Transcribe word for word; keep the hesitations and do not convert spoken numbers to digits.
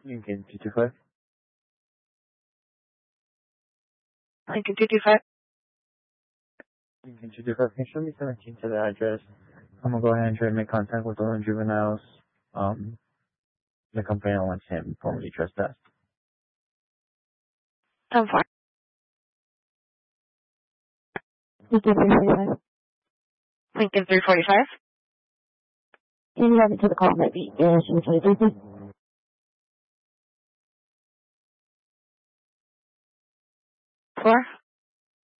Lincoln two two five. Lincoln two two five. Lincoln two two five. Can you show me seventeen to the address? I'm gonna go ahead and try to make contact with all the juveniles. Um, the complainant wants him formally trespassed. I'm fine. Lincoln three forty-five. Lincoln three forty-five. Can you have it to the call might be uh, twenty-three, please? Four.